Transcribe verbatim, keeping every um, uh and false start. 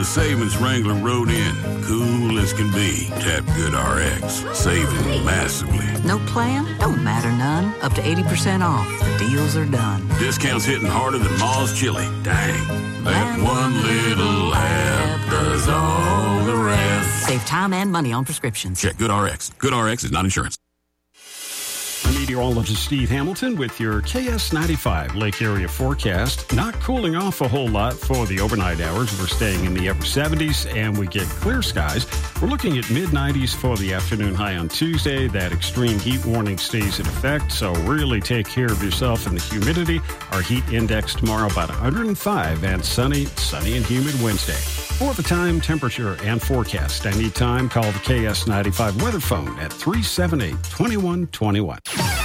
The savings Wrangler rode in, cool as can be. Tap GoodRx, saving massively. No plan? Don't matter none. Up to eighty percent off. The deals are done. Discounts hitting harder than Ma's chili. Dang. That one little app does all the rest. Save time and money on prescriptions. Check GoodRx. GoodRx is not insurance. I'm meteorologist Steve Hamilton with your K S ninety-five Lake Area forecast. Not cooling off a whole lot for the overnight hours. We're staying in the upper seventies and we get clear skies. We're looking at mid nineties for the afternoon high on Tuesday. That extreme heat warning stays in effect, so really take care of yourself in the humidity. Our heat index tomorrow about one hundred five and sunny, sunny and humid Wednesday. For the time, temperature, and forecast anytime, call the K S ninety-five weather phone at three seven eight, two one two one.